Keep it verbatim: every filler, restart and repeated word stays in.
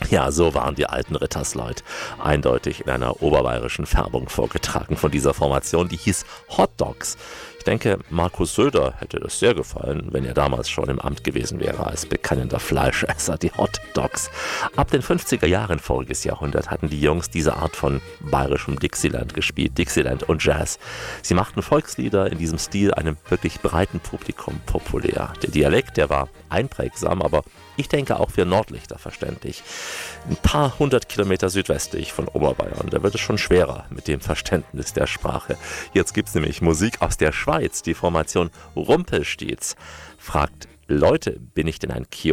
Ja, so waren die alten Rittersleut. Eindeutig in einer oberbayerischen Färbung vorgetragen von dieser Formation, die hieß Hot Dogs. Ich denke, Markus Söder hätte es sehr gefallen, wenn er damals schon im Amt gewesen wäre als bekannender Fleischesser, die Hot Dogs. Ab den fünfziger Jahren voriges Jahrhundert hatten die Jungs diese Art von bayerischem Dixieland gespielt, Dixieland und Jazz. Sie machten Volkslieder in diesem Stil einem wirklich breiten Publikum populär. Der Dialekt, der war einprägsam, aber ich denke auch für Nordlichter verständlich. Ein paar hundert Kilometer südwestlich von Oberbayern, da wird es schon schwerer mit dem Verständnis der Sprache. Jetzt gibt's nämlich Musik aus der Schweiz, die Formation Rumpelstiez. Fragt: Leute, bin ich denn ein Kiosk?